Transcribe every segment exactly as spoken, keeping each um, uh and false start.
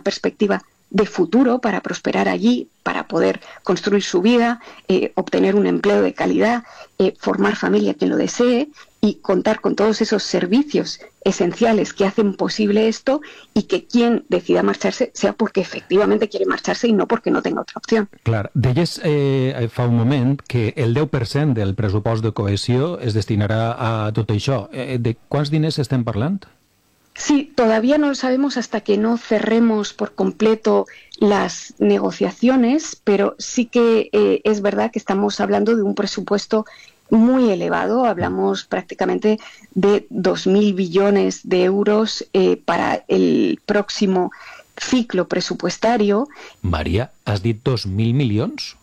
una perspectiva de futuro para prosperar allí, para poder construir su vida, eh, obtener un empleo de calidad, eh, formar familia quien lo desee y contar con todos esos servicios esenciales que hacen posible esto, y que quien decida marxar-se sea perquè efectivament quiere marxar-se i no perquè no tenga otra opció. Clar, deies eh, fa un moment que el deu per cent del pressupost de cohesió es destinarà a tot això. Eh, de quants diners estem parlant? Sí, todavía no lo sabemos hasta que no cerremos por completo las negociaciones, pero sí que eh, es verdad que estamos hablando de un presupuesto muy elevado. Hablamos prácticamente de dos mil billones de euros eh, para el próximo ciclo presupuestario. María, ¿has dit dos mil milions?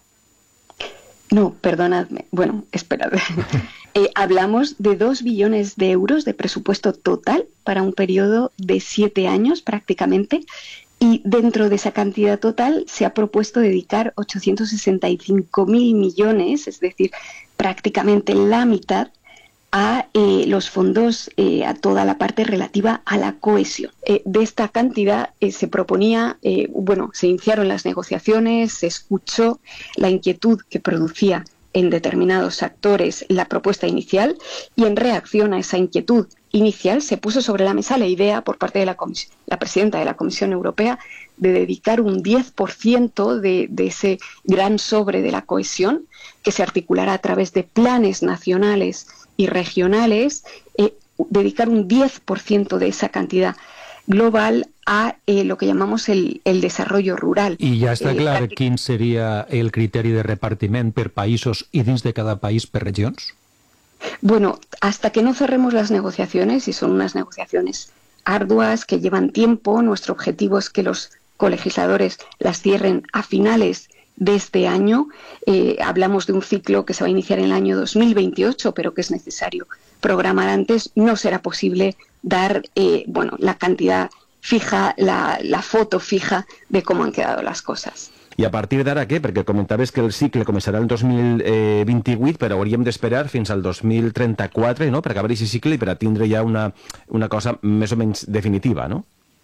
No, perdonadme. Bueno, esperad. eh, hablamos de dos billones de euros de presupuesto total para un periodo de siete años prácticamente, y dentro de esa cantidad total se ha propuesto dedicar ochocientos sesenta y cinco mil millones, es decir, prácticamente la mitad, a eh, los fondos, eh, a toda la parte relativa a la cohesión. Eh, de esta cantidad eh, se proponía, eh, bueno, se iniciaron las negociaciones, se escuchó la inquietud que producía en determinados actores la propuesta inicial, y en reacción a esa inquietud inicial se puso sobre la mesa la idea por parte de la, comis- la presidenta de la Comisión Europea de dedicar un diez por ciento de, de ese gran sobre de la cohesión, que se articulará a través de planes nacionales y regionales, eh, dedicar un diez por ciento de esa cantidad global a eh, lo que llamamos el, el desarrollo rural. I ja està eh, clar pràctic... quin seria el criteri de repartiment per països i dins de cada país per regions? Bueno, hasta que no cerremos las negociaciones, y son unas negociaciones arduas que llevan tiempo, nuestro objetivo es que los colegisladores las cierren a finales de este año. Eh, hablamos de un ciclo que se va a iniciar en el año dos mil veintiocho, pero que es necesario programar antes. No será posible dar eh, bueno, la cantidad fija, la, la foto fija de cómo han quedado las cosas. I a partir d'ara què? Perquè comentaves que el cicle començarà el dos mil vint-i-vuit, però hauríem d'esperar fins al dos mil trenta-quatre, no?, per acabar aquest cicle i per a tindre ja una, una cosa més o menys definitiva, ¿no?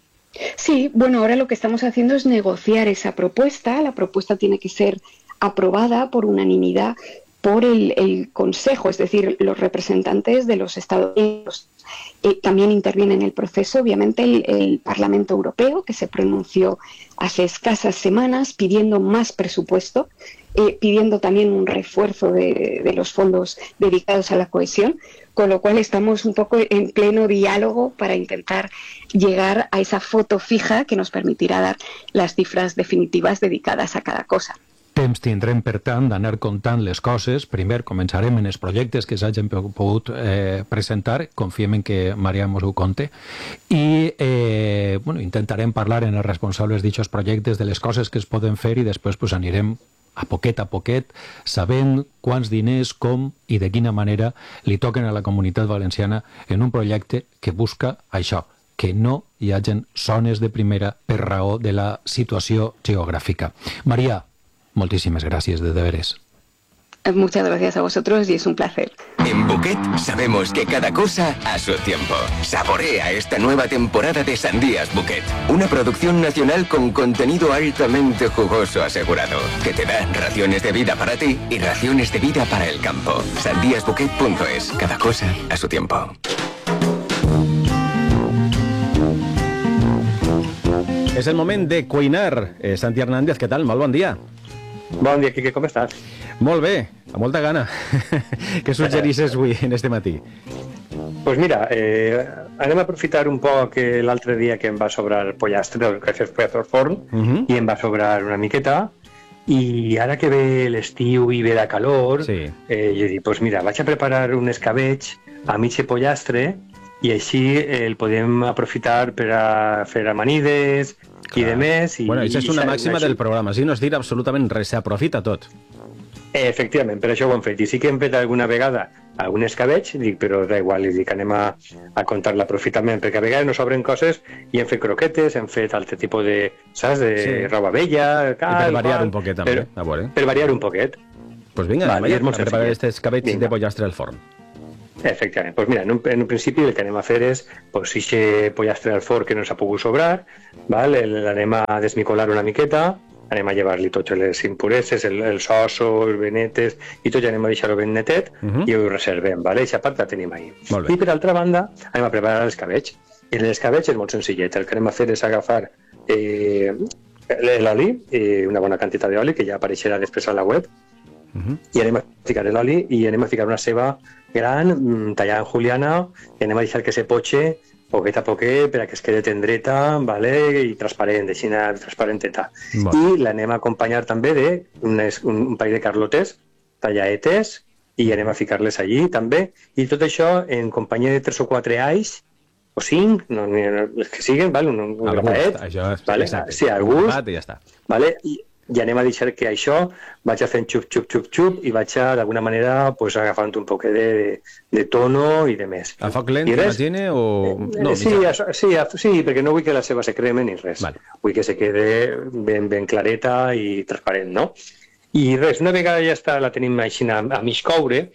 Sí, bueno, ahora lo que estamos haciendo es negociar esa propuesta. La propuesta tiene que ser aprobada por unanimidad por el, el Consejo, es decir, los representantes de los Estados miembros. Eh, también interviene en el proceso, obviamente, el, el Parlamento Europeo, que se pronunció hace escasas semanas pidiendo más presupuesto, eh, pidiendo también un refuerzo de, de los fondos dedicados a la cohesión, con lo cual estamos un poco en pleno diálogo para intentar llegar a esa foto fija que nos permitirá dar las cifras definitivas dedicadas a cada cosa. Temps tindrem, per tant, d'anar contant les coses. Primer començarem en els projectes que s'hagin pogut eh, presentar. Confiem en que Maria mos ho conte. I eh, bueno, intentarem parlar en els responsables d'aquests projectes de les coses que es poden fer, i després pues, anirem a poquet a poquet, sabent quants diners, com i de quina manera li toquen a la Comunitat Valenciana en un projecte que busca això, que no hi hagin zones de primera per raó de la situació geogràfica. Maria, moltíssimes gràcies, de deberes. Muchas gracias a vosotros y es un placer. En Buquet sabemos que cada cosa a su tiempo. Saborea esta nueva temporada de Sandías Buquet, una producción nacional con contenido altamente jugoso asegurado, que te da raciones de vida para ti y raciones de vida para el campo. sandías buquet punto es, cada cosa a su tiempo. És el moment de cuinar. Eh, Santi Hernández, què tal? Molt bon dia. Bon dia, Quique, com estàs? Molt bé, amb molta gana. Què suggerisses avui en este matí? Pues mira, eh, anem a aprofitar un poc l'altre dia que em va sobrar pollastre, que fes pollastre al forn, uh -huh. i em va sobrar una miqueta, i ara que ve l'estiu i ve la calor, sí. eh, jo dic, pues mira, vaig a preparar un escabeig a mig pollastre, i així eh, el podem aprofitar per a fer amanides, i de més. I, bueno, això és una i màxima del programa, si no es dir absolutament res, s'aprofita tot. Eh, efectivament, per això ho hem fet. I sí que hem fet alguna vegada algun escabeig, dic, però da igual, dic, anem a, a comptar l'aprofitament, perquè a vegades no sobren coses i hem fet croquetes, hem fet altre tipus de, saps, de sí. roba vella, cal, I per variar cal, un poquet, també, per, a veure. Per variar un poquet. Doncs pues vinga, vale, anem a preparar aquest escabeig de pollastre al forn. Efectivament. Pues mira, en un, en un principi el que anem a fer és, pues, si aquest pollastre al forn que no s'ha pogut sobrar, val? L'anem a desmicolar una miqueta, anem a llevar-li totes les impureses, el, els ossos, els venetes, i tot ja anem a deixar-ho ben netet, uh -huh. i ho reservem, vale? Aquesta part la tenim ahí. I per altra banda, anem a preparar l'escabetx. I l'escabetx és molt senzillet. El que anem a fer és agafar eh, l'oli, eh, una bona quantitat d'oli, que ja apareixerà després a la web, uh-huh. i anem a ficar l'oli i anem a ficar una ceba gran, tallada en juliana, i anem a deixar que se poche poquet a poquet per a que es quede tendreta, vale? I transparent, aixina transparenteta. Bueno. I l'anem a acompanyar també d'un un parell de carlotes talladetes i anem a ficar-les allí també, i tot això en companyia de tres o quatre alls o cinc, no, les que siguen, vale? un, un grapaet, vale? Sí, al gust, i ja està. Vale? I, i anem a deixar que això vaig a fent xup, xup, xup, xup, i vaig a, d'alguna manera, pues, agafant un poquet de, de tono i de més. A foc lent, imagine, o... No, sí, a, sí, a, sí, perquè no vull que la ceba se creme ni res. Vale. Vull que se quede ben, ben clareta i transparent, no? I res, una vegada ja està, la tenim així a, a mig coure,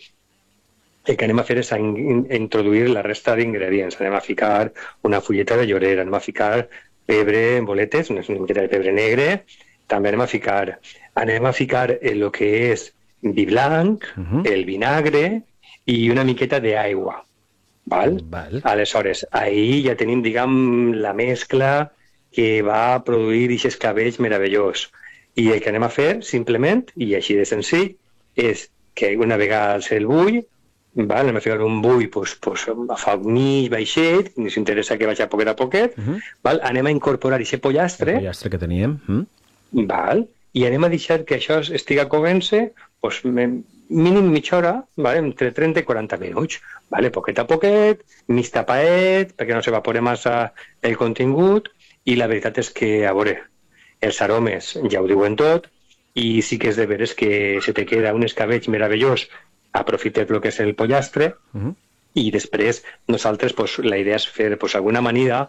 el que anem a fer és a in, a introduir la resta d'ingredients. Anem a ficar una fulleta de llorer, anem a ficar pebre en boletes, una miqueta de pebre negre, també anem a ficar, anem a ficar el que és vi blanc, uh-huh. el vinagre i una miqueta d'aigua. Val? Val. Aleshores, ahí ja tenim, diguem, la mescla que va a produir aquest escabetx meravellós. I el que anem a fer, simplement, i així de senzill, és que una vegada el bull, val? Anem a ficar un bull pues, pues, a foc mig, baixet, ni s'interessa que vagi a poquet a poquet, uh-huh. val? Anem a incorporar aquest pollastre, el pollastre que teníem, mm? val? I anem a deixar que això estiga coent-se pues, mínim mitja hora, vale? Entre trenta i quaranta minuts, vale? Poquet a poquet, mig tapaet, perquè no s'evapore massa el contingut, i la veritat és que, a veure, els aromes ja ho diuen tot, i sí que és de veres que se te queda un escabetx meravellós, aprofites el que és el pollastre, uh-huh. i després nosaltres, pues, la idea és fer pues, alguna amanida,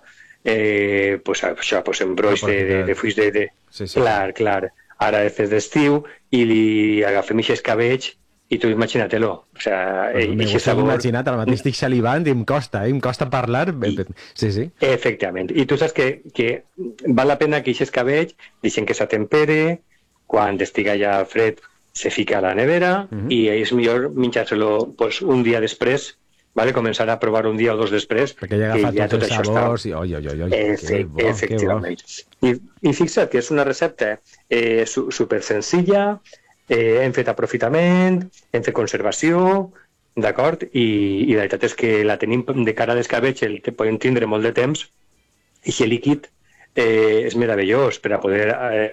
eh, pues, això, pues, en broix de, de, de fulls de... de... Sí, sí. Clar, clar. Ara és d'estiu i li agafem aquest escabetx i tu imagina-te-lo. O sea, pues M'ho sabor... imaginat, ara mateix estic salivant i em costa, eh? em costa parlar. I... Sí, sí. Efectivament. I tu saps que, que val la pena que aquest escabetx deixen que s'atempere, quan estiga ja fred se fica a la nevera, uh-huh. i és millor menjar-se-lo pues, un dia després, vale? Començar a provar un dia o dos després, perquè ja ha agafat ja tots els sabors i oi, oi, oi, oi, Efe, bo, efectivament. I, I fixa't que és una recepta eh, su, super senzilla, eh, hem fet aprofitament, hem fet conservació, d'acord? I, I la veritat és que la tenim de cara a l'escabetx, el que podem tindre molt de temps, i aquest líquid eh, és meravellós per a poder... Eh,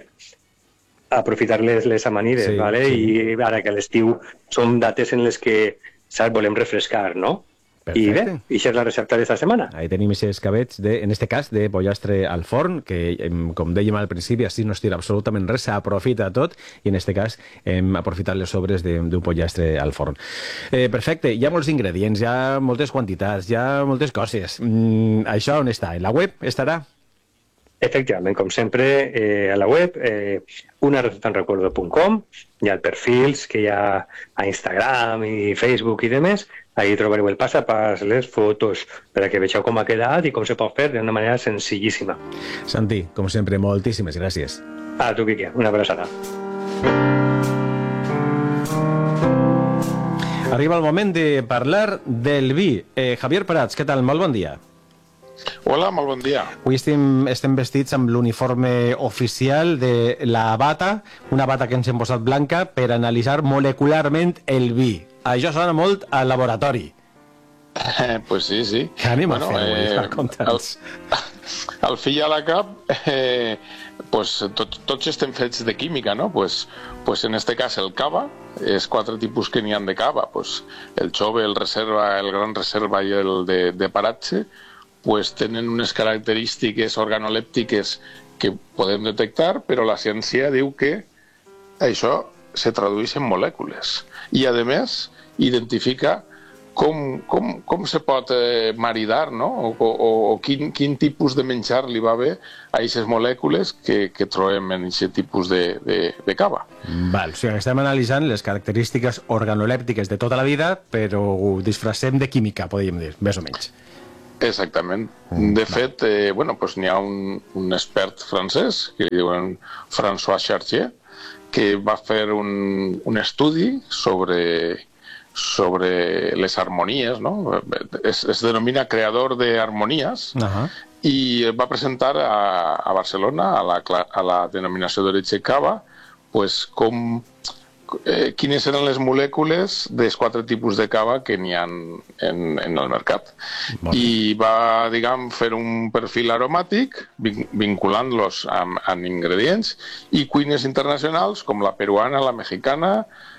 aprofitar les, les amanides, sí, ¿vale? Sí. I ara que a l'estiu són dates en les que, saps, volem refrescar, no? Perfecte. I bé, això és la recepta d'esta setmana. Ahí tenim aquest escabetx, de, en este cas, de pollastre al forn, que, com dèiem al principi, així no es tira absolutament res, s'aprofita tot, i en este cas hem aprofitat les sobres d'un pollastre al forn. Eh, perfecte, hi ha molts ingredients, hi ha moltes quantitats, hi ha moltes coses. Mm, això on està? En la web estarà? Efectivament, com sempre, eh, a la web, eh, una receta en recuerdo punt com, hi ha perfils que hi ha a Instagram i Facebook i demés, ahí trobareu el pas a pas, les fotos, per a que vegeu com ha quedat i com se pot fer d'una manera senzillíssima. Santi, com sempre, moltíssimes gràcies. A tu, Quique, una abraçada. Arriba el moment de parlar del vi. Eh, Javier Prats, què tal? Molt bon dia. Hola, molt bon dia. Avui estem, estem vestits amb l'uniforme oficial de la bata, una bata que ens hem posat blanca per analitzar molecularment el vi. Això sona molt al laboratori. Eh, pues sí, sí. Què anem bueno, a fer avui? Eh, Conta'ns. Al, al fill a la cap, eh, pues, tot, tots estem fets de química, no? Pues, pues en este cas el cava, és quatre tipus que n'hi ha de cava, pues, el chove, el reserva, el gran reserva i el de, de paratge, pues tenen unes característiques organolèptiques que podem detectar, però la ciència diu que això se tradueix en molècules. I, a més, identifica com, com, com se pot eh, maridar, no? O, o, o quin, quin tipus de menjar li va bé a aquestes molècules que, que trobem en aquest tipus de, de, de cava. Val, o sigui, estem analitzant les característiques organolèptiques de tota la vida, però ho disfracem de química, podríem dir, més o menys. Exactament. De fet, eh, bueno, pues n'hi ha un, un expert francès, que diuen François Chartier, que va fer un, un estudi sobre, sobre les harmonies, no? Es, es denomina creador de armonías, uh-huh. I va presentar a, a Barcelona, a la, a la denominació d'origen cava, pues, com... Eh, quines eren les molècules dels quatre tipus de cava que n'hi ha en, en el mercat. Bon. I va, diguem, fer un perfil aromàtic vinculant-los amb, amb ingredients i cuines internacionals com la peruana, la mexicana,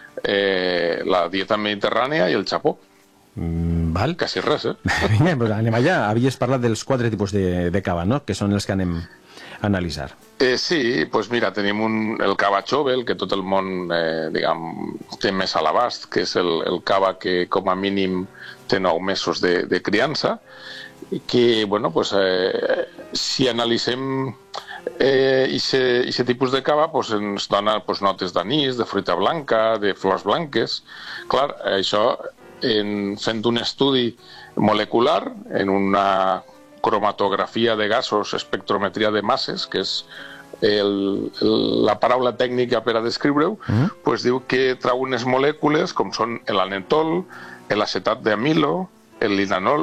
eh, la dieta mediterrània i el Japó. Mm, val. Quasi res, eh? Vinga, pues anem allà. Havies parlat dels quatre tipus de, de cava, no?, que són els que anem a analitzar. Eh, sí, pues mira, tenim un, el cava Chovel, que tot el món eh, diguem, té més a l'abast, que és el, el cava que com a mínim té nou mesos de, de criança, i que, bueno, pues, eh, si analitzem aquest eh, tipus de cava, pues, ens dona pues, notes d'anís, de fruita blanca, de flors blanques. Clar, això, en, fent un estudi molecular, en una cromatografia de gasos, espectrometria de masses, que és el, el, la paraula tècnica per a descriure-ho, mm. pues diu que trau unes molècules com són l'anetol, l'acetat d'amilo, el linanol,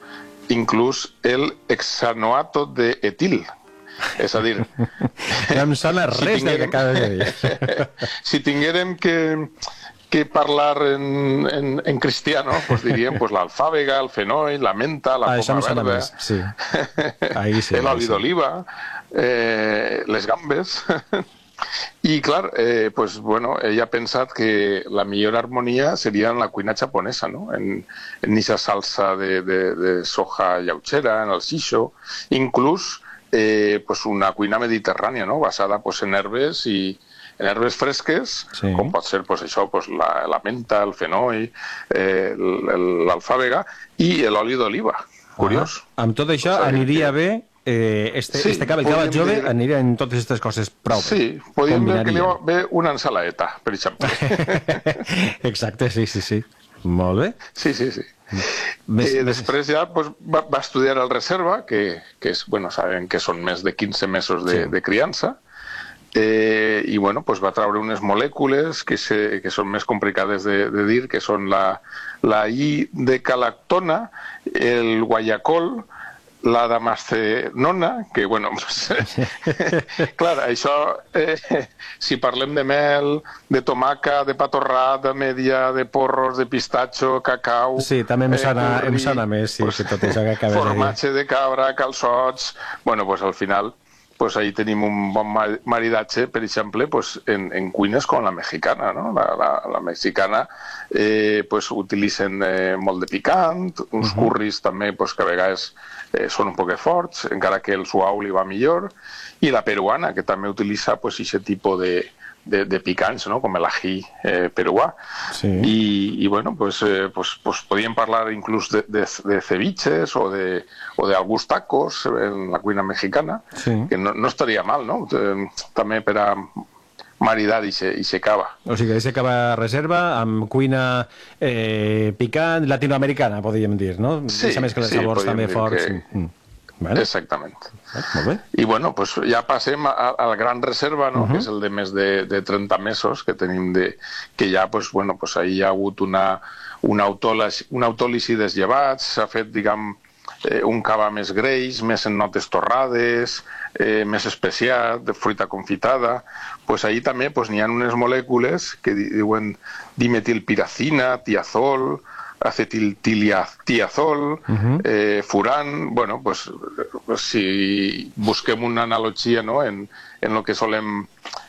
inclús el hexanoato d'etil. És a dir... no em sona res si tinguérem, del que acabes de dir. Si tinguérem que... que parlar en, en, en cristiano, pues diríem pues, l'alfàbega, el fenoi, la menta, la ah, poma verda, sí. Ahí sí, l'oli sí. d'oliva, eh, les gambes. I, clar, eh, pues, bueno, ella ha pensat que la millor harmonia seria en la cuina japonesa, no? En aquesta salsa de, de, de soja llautxera, en el shisho, inclús eh, pues una cuina mediterrània, no? Basada pues, en herbes i en herbes fresques, sí. Com pot ser pues, això, pues, la, la menta, el fenoi, eh, l'alfàbega i l'oli d'oliva. Curiós. Ah, amb tot això pues, aniria que... bé, eh, este, sí, este cava, el cava jove, dir... aniria en totes aquestes coses prou bé. Sí, podríem dir que li va bé una ensalaeta, per exemple. Exacte, sí, sí, sí. Molt bé. Sí, sí, sí. Més, eh, després ja pues, va, va estudiar el reserva, que, que és, bueno, saben que són més de quinze mesos de, sí. de criança, Eh, i bueno, pues va traure unes molècules que, se, que són més complicades de, de dir, que són la, la I-decalactona, el guaiacol, la damascenona, que bueno, pues, clar, això, eh, si parlem de mel, de tomaca, de pa torrat, de media, de porros, de pistatxo, cacau... Sí, també em sona, eh, curri, em sona més, sí, pues, que tot això que acabes de dir. Formatge de cabra, calçots... Bueno, pues al final... pues ahí tenim un bon maridatge, per exemple, pues en, en cuines com la mexicana, no? La, la, la mexicana eh, pues utilitzen eh, molt de picant, uns uh-huh. curris també pues, que a vegades eh, són un poc forts, encara que el suau li va millor, i la peruana, que també utilitza pues, aquest tipus de, de, de picants, no? Com l'ají eh, peruà. Sí. I, i bueno, pues, eh, pues, pues podíem parlar inclús de, de, de ceviches o de o d'alguns tacos en la cuina mexicana, sí. Que no, no estaria mal, no? També per a maridar i se, i se cava. O sigui, que se cava reserva amb cuina eh, picant latinoamericana, podríem dir, no? Sí, més que els sí, sabors també forts. Que... Mm. Vale. Exactament. Ah, molt bé. I bueno, pues ja passem a, a la gran reserva, no? Uh-huh. Que és el de més de, de trenta mesos que tenim de... que ja, pues, bueno, pues ahí hi ha hagut una, una, autòlisi, una autòlisi dels llevats, s'ha fet, diguem, eh, un cava més greix, més en notes torrades, eh, més especiat, de fruita confitada. Pues ahí també pues, n'hi ha unes molècules que diuen dimetilpiracina, tiazol, acetiltiazol, uh-huh. eh, furan... Bueno, pues, si busquem una analogia, no?, en, en lo que solem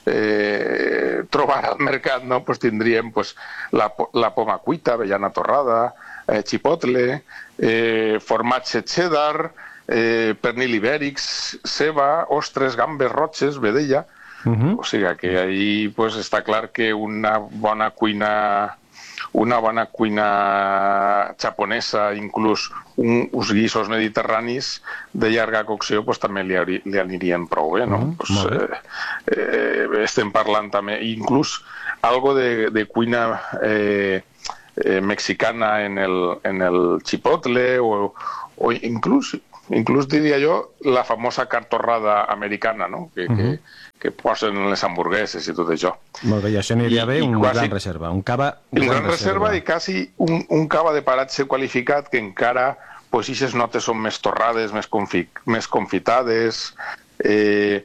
eh, trobar al mercat, no?, pues tindríem pues, la, la poma cuita, avellana torrada, eh, chipotle, eh, formatge cheddar, eh, pernil ibèric, ceba, ostres, gambes roges, vedella... Uh-huh. O sigui que ahí pues, està clar que una bona cuina una bona cuina japonesa, inclús un, uns guissos mediterranis de llarga cocció, pues, també li, li anirien prou bé, no? Mm, pues, eh, eh, estem parlant també, inclús algo de, de cuina eh, eh, mexicana en el, en el chipotle o, o inclús, inclús diria jo la famosa cartorrada americana, no? Que, mm -hmm. que, que posen les hamburgueses i tot això. Molt bé, i això aniria bé, un quasi, gran reserva, un cava... Un gran, gran reserva, reserva i quasi un, un cava de paratge qualificat que encara, pues, aquestes notes són més torrades, més, confi, més confitades, eh,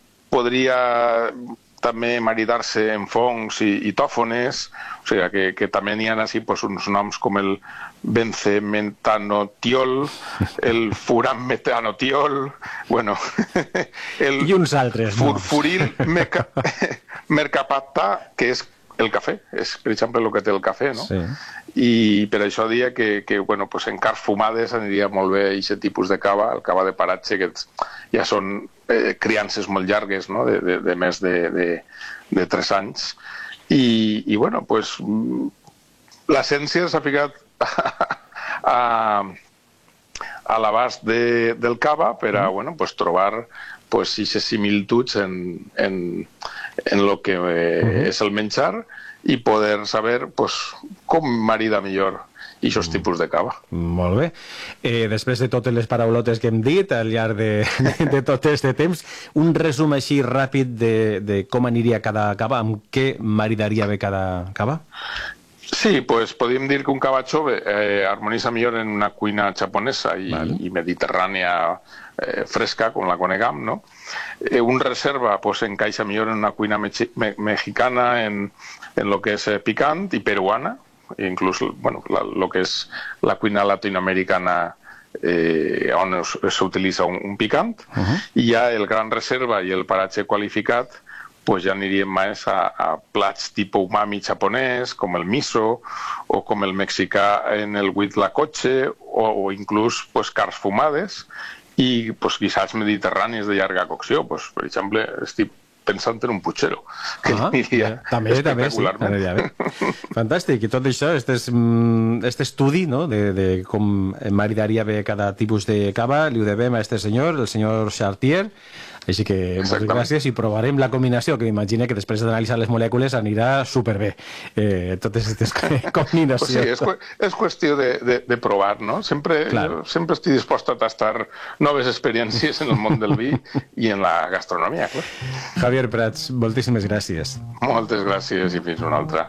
podria també maridar-se en fongs i, i tòfones, o sigui que, que també n'hi ha així, pues, uns noms com el benzemetanotiol, el furanmetanotiol, bueno, el i uns altres fur, furil meca, mercaptà, que és el cafè, és per exemple el que té el cafè, no? Sí. I per això dia que, que bueno, pues en cars fumades aniria molt bé aquest tipus de cava, el cava de paratge, que ja són eh, criances molt llargues, no? de, de, de més de, de, de tres anys. I, i bueno, pues l'essència s'ha ficat a, a l'abast de, del cava per a, bueno, pues trobar pues aquestes similituds en, en, en lo que eh, uh-huh. és el menjar i poder saber pues, com marida millor aquests uh-huh. tipus de cava. Molt bé. Eh, després de totes les paraulotes que hem dit al llarg de, de, de tot aquest temps, un resum així ràpid de, de com aniria cada cava, amb què maridaria bé cada cava? Sí, pues podríem dir que un cava chove eh, harmonitza millor en una cuina japonesa i, vale. i mediterrània eh, fresca, com la conegam, no? Eh, un reserva pues, encaixa millor en una cuina me me mexicana, en, en lo que és eh, picant i peruana, inclús bueno, la, lo que és la cuina latinoamericana eh, on s'utilitza un, un picant, uh-huh. i ja el gran reserva i el paratge qualificat pues ja aniríem més a, a plats tipus umami japonès, com el miso, o com el mexicà en el huitlacoche, o, o inclús pues, cars fumades, i pues, guisats mediterranis de llarga cocció. Pues, per exemple, estic pensant en un puchero, que ah, aniria també, espectacularment. També, sí, fantàstic. I tot això, aquest estudi no, de, de com maridaria bé cada tipus de cava, li ho devem a aquest senyor, el senyor Chartier. Així que moltes gràcies i provarem la combinació, que m'imagino que després d'analitzar les molècules anirà superbé, eh, totes aquestes combinacions. Pues sí, és, és qüestió de, de, de provar, no? Sempre, claro. sempre estic dispost a tastar noves experiències en el món del vi i en la gastronomia, clar. Javier Prats, moltíssimes gràcies. Moltes gràcies i fins una altra.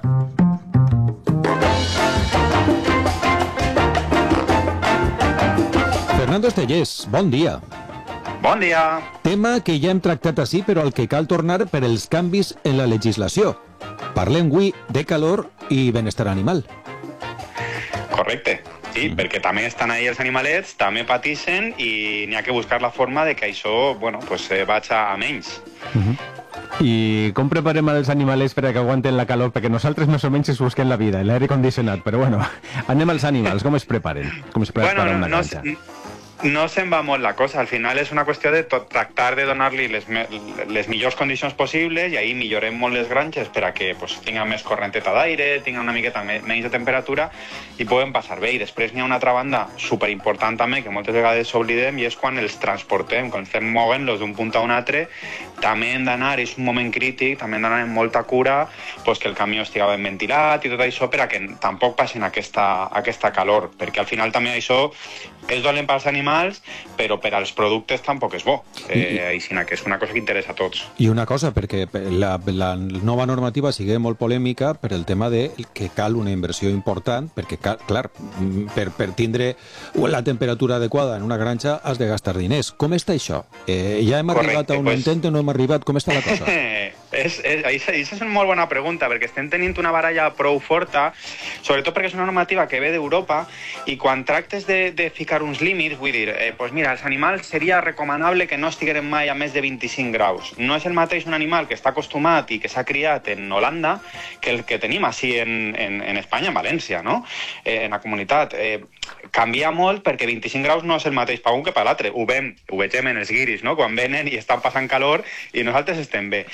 Fernando Estellés, bon dia. Bon dia. Tema que ja hem tractat així, però al que cal tornar per els canvis en la legislació. Parlem avui de calor i benestar animal. Correcte. Sí, mm. perquè també estan ahí els animalets, també pateixen i n'hi ha que buscar la forma de que això, bueno, pues, eh, vaig a menys. Mm-hmm. I com preparem els animalets per a que aguanten la calor? Perquè nosaltres més o menys es busquem la vida, l'aire condicionat, però bueno, anem als animals, com es preparen? Com es prepara bueno, una no, granja? No, no se'n va molt la cosa, al final és una qüestió de tot, tractar de donar-li les, les millors condicions possibles i ahir millorem molt les granges per a que pues, tinguin més correnteta d'aire, tinguin una miqueta menys de temperatura i poden passar bé. I després n'hi ha una altra banda superimportant també que moltes vegades s'oblidem i és quan els transportem, quan estem movent-los d'un punt a un altre, també hem d'anar, és un moment crític, també hem d'anar amb molta cura pues, que el camió estigui ben ventilat i tot això per a que tampoc passin aquesta, aquesta calor, perquè al final també això és dolent pels animals, però per als productes tampoc és bo. Eh, I, sinó que és una cosa que interessa a tots. I una cosa, perquè la, la nova normativa sigue molt polèmica per el tema de que cal una inversió important, perquè, clar, per, per tindre la temperatura adequada en una granja has de gastar diners. Com està això? Eh, ja hem Correcte, arribat a un pues... intent o no hem arribat? Com està la cosa? és, és, és una molt bona pregunta, perquè estem tenint una baralla prou forta, sobretot perquè és una normativa que ve d'Europa, i quan tractes de, de ficar uns límits, vull dir, eh, pues mira, els animals seria recomanable que no estigueren mai a més de vint-i-cinc graus. No és el mateix un animal que està acostumat i que s'ha criat en Holanda que el que tenim així en, en, en Espanya, en València, no? Eh, en la comunitat. Eh, canvia molt perquè vint-i-cinc graus no és el mateix per un que per l'altre. Ho, ho vegem en els guiris, no? Quan venen i estan passant calor i nosaltres estem bé. Aleshores,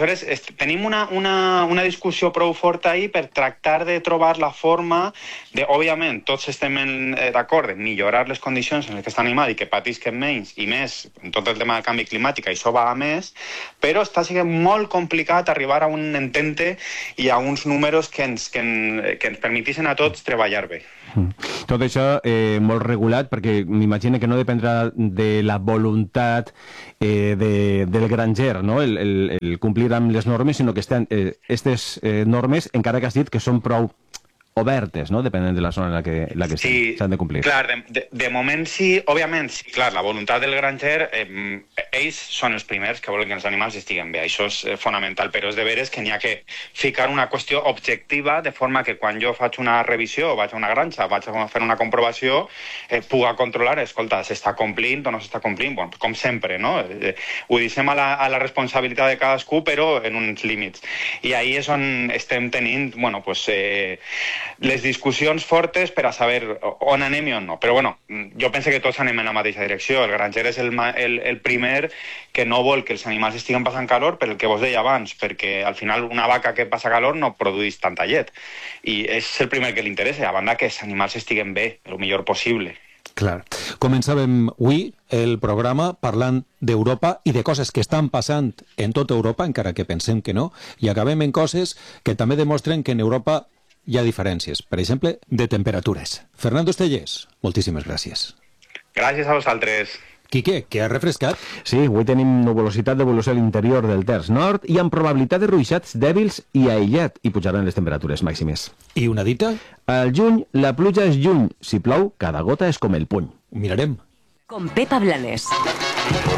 Aleshores, tenim una, una, una discussió prou forta ahir per tractar de trobar la forma de, òbviament, tots estem d'acord en millorar les condicions en les que està animal i que patisquen menys i més en tot el tema del canvi climàtic, això va a més, però està sent molt complicat arribar a un entente i a uns números que ens, que en, que ens permetissin a tots treballar bé. Tot això eh, molt regulat, perquè m'imagino que no dependrà de la voluntat eh, de, del granger, no? el, el, el complir amb les normes, sinó que aquestes eh, eh, normes, encara que has dit que són prou obertes, no? Depenent de la zona en la que, la que sí, s'han de complir. Clar, de, de, de moment sí, òbviament, sí, clar, la voluntat del granger, eh, ells són els primers que volen que els animals estiguen bé, això és eh, fonamental, però és de veres que n'hi ha que ficar una qüestió objectiva, de forma que quan jo faig una revisió, vaig a una granja, vaig a fer una comprovació, eh, puga controlar, escolta, s'està complint o no s'està complint, bueno, com sempre, no? Eh, ho deixem a la, a la responsabilitat de cadascú, però en uns límits. I ahí és on estem tenint, bueno, pues, eh, les discussions fortes per a saber on anem i on no. Però bueno, jo penso que tots anem en la mateixa direcció. El granger és el, el, el primer que no vol que els animals estiguen passant calor, per el que vos deia abans, perquè al final una vaca que passa calor no produeix tanta llet. I és el primer que li interessa, a banda que els animals estiguen bé, el millor possible. Clar. Començàvem avui el programa parlant d'Europa i de coses que estan passant en tota Europa, encara que pensem que no, i acabem en coses que també demostren que en Europa hi ha diferències, per exemple, de temperatures. Fernando Estellés, moltíssimes gràcies. Gràcies a vosaltres. Quique, que ha refrescat? Sí, avui tenim nuvolositat d'evolució a l'interior del terç nord i amb probabilitat de ruixats dèbils i aïllat, i pujaran les temperatures màximes. I una dita? Al juny, la pluja és juny. Si plou, cada gota és com el puny. Ho mirarem. Con Pepa Blanes.